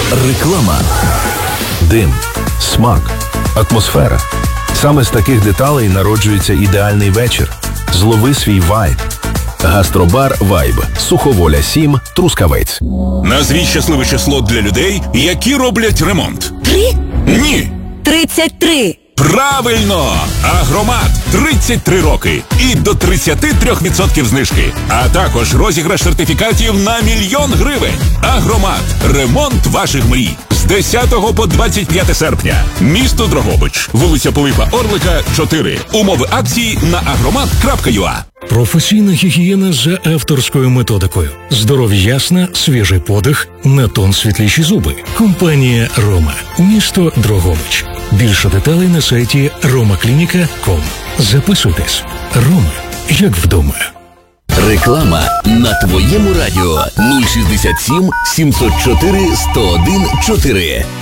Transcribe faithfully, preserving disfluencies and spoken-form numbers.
Реклама. Дим, смак, атмосфера. Саме з таких деталей народжується ідеальний вечір. Злови свій вайб. Гастробар «Вайб». Суховоля сім, Трускавець. Назвіть щасливе число для людей, які роблять ремонт. Три? Ні. Тридцять три. Правильно! Агромат. тридцять три роки. І до тридцять три відсотків знижки. А також розіграш сертифікатів на мільйон гривень. Агромат. Ремонт ваших мрій. З десятого по двадцять п'яте серпня. Місто Дрогобич. Вулиця Пилипа Орлика, чотири. Умови акції на агромат крапка ю а. Професійна гігієна за авторською методикою. Здоров'я ясна, свіжий подих, на тон світліші зуби. Компанія «Рома». Місто Дрогобич. Більше деталей на сайті рома клініка крапка ком. Записуйтесь. «Рома» як вдома. Реклама на твоєму радіо нуль шістдесят сім сімсот чотири сто один чотири.